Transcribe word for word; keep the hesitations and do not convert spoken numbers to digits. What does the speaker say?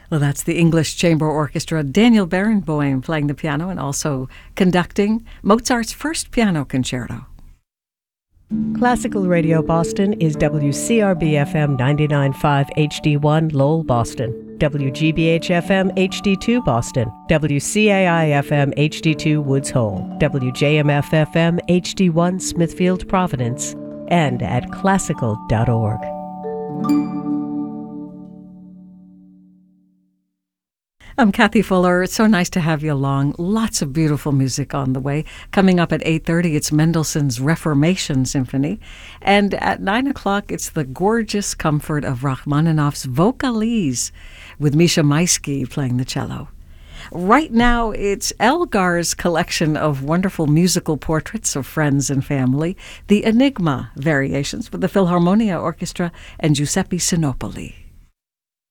Well, that's the English Chamber Orchestra, Daniel Barenboim playing the piano and also conducting Mozart's first piano concerto. Classical Radio Boston is W C R B F M ninety-nine point five H D one Lowell, Boston, W G B H F M H D two Boston, W C A I F M H D two Woods Hole, W J M F F M H D one Smithfield, Providence, and at classical dot org. I'm Kathy Fuller. It's so nice to have you along. Lots of beautiful music on the way. Coming up at eight thirty, it's Mendelssohn's Reformation Symphony. And at nine o'clock, it's the gorgeous comfort of Rachmaninoff's Vocalise with Misha Maisky playing the cello. Right now, it's Elgar's collection of wonderful musical portraits of friends and family, the Enigma Variations with the Philharmonia Orchestra and Giuseppe Sinopoli.